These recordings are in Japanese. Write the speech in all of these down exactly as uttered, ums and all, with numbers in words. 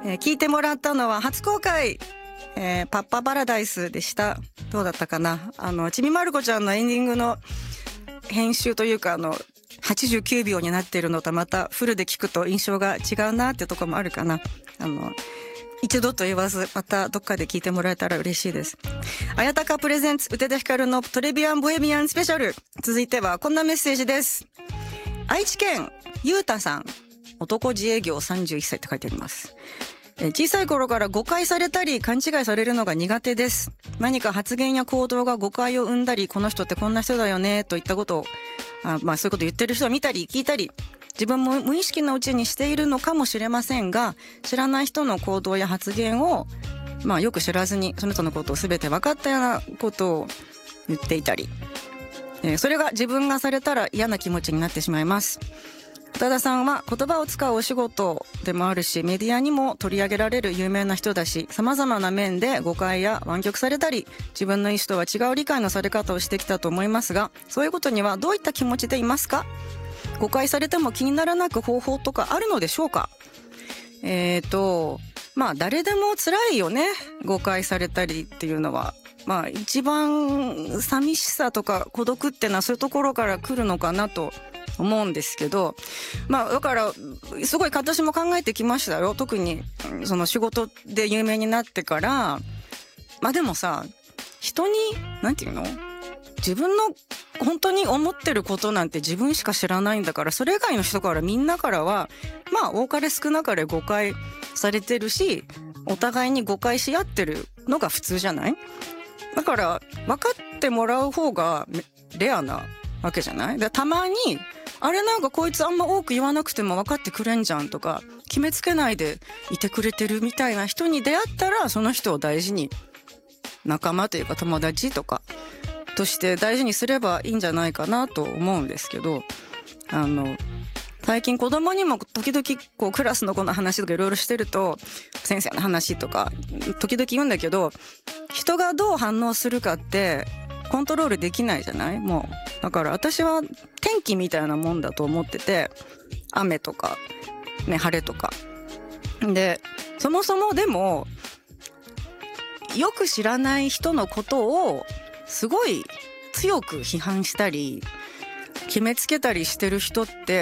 えー、聞いてもらったのは初公開、えー、パッパパラダイスでした。どうだったかな。あのちびまる子ちゃんのエンディングの編集というか、あのはちじゅうきゅうびょうになっているのとまたフルで聞くと印象が違うなってとこもあるかな。あの一度と言わずまたどっかで聞いてもらえたら嬉しいです。あやたかプレゼンツ宇多田ヒカルのトレビアンボヘミアンスペシャル。続いてはこんなメッセージです。愛知県ゆうたさん、男自営業さんじゅういっさいって書いてあります。小さい頃から誤解されたり勘違いされるのが苦手です。何か発言や行動が誤解を生んだり、この人ってこんな人だよねといったことを、あまあそういうことを言ってる人を見たり聞いたり、自分も無意識のうちにしているのかもしれませんが、知らない人の行動や発言をまあよく知らずにその人のことを全て分かったようなことを言っていたり、えー、それが自分がされたら嫌な気持ちになってしまいます。宇多田さんは言葉を使うお仕事でもあるし、メディアにも取り上げられる有名な人だし、様々な面で誤解や湾曲されたり、自分の意思とは違う理解のされ方をしてきたと思いますが、そういうことにはどういった気持ちでいますか？誤解されても気にならなく方法とかあるのでしょうか？えーとまあ誰でも辛いよね、誤解されたりっていうのは。まあ一番寂しさとか孤独ってのはそういうところから来るのかなと思うんですけど、まあだからすごい私も考えてきましたよ。特にその仕事で有名になってから。まあでもさ、人になんていうの、自分の本当に思ってることなんて自分しか知らないんだから、それ以外の人からみんなからはまあ多かれ少なかれ誤解されてるし、お互いに誤解し合ってるのが普通じゃない？だから分かってもらう方がレアなわけじゃない？でたまにあれなんかこいつあんま多く言わなくても分かってくれんじゃんとか、決めつけないでいてくれてるみたいな人に出会ったら、その人を大事に仲間というか友達とかとして大事にすればいいんじゃないかなと思うんですけど、あの最近子供にも時々こうクラスの子の話とかいろいろしてると、先生の話とか時々言うんだけど、人がどう反応するかってコントロールできないじゃない？もうだから私は天気みたいなもんだと思ってて、雨とか、ね、晴れとかで、そもそもでもよく知らない人のことをすごい強く批判したり決めつけたりしてる人って、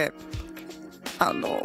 あの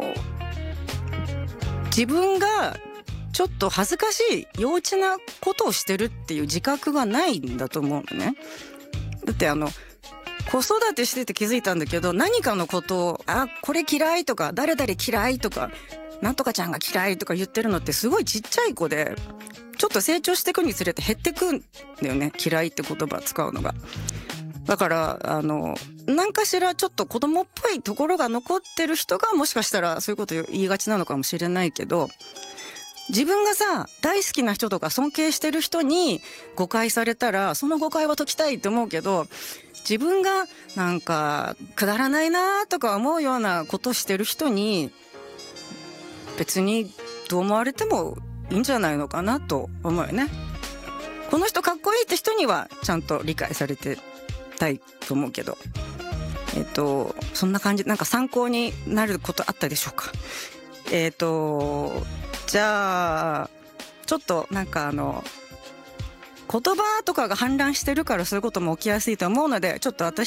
自分がちょっと恥ずかしい幼稚なことをしてるっていう自覚がないんだと思うのね。だってあの子育てしてて気づいたんだけど、何かのことをあこれ嫌いとか誰々嫌いとかなんとかちゃんが嫌いとか言ってるのってすごいちっちゃい子で、ちょっと成長していくにつれて減ってくんだよね、嫌いって言葉使うのが。だからあの何かしらちょっと子供っぽいところが残ってる人がもしかしたらそういうこと言いがちなのかもしれないけど、自分がさ大好きな人とか尊敬してる人に誤解されたら、その誤解は解きたいって思うけど、自分がなんかくだらないなとか思うようなことしてる人に別にどう思われてもいいんじゃないのかなと思うよね。この人かっこいいって人にはちゃんと理解されてたいと思うけど、えっとそんな感じ。なんか参考になることあったでしょうか？えっとじゃあちょっとなんかあの言葉とかが氾濫してるからそういうことも起きやすいと思うので、ちょっと私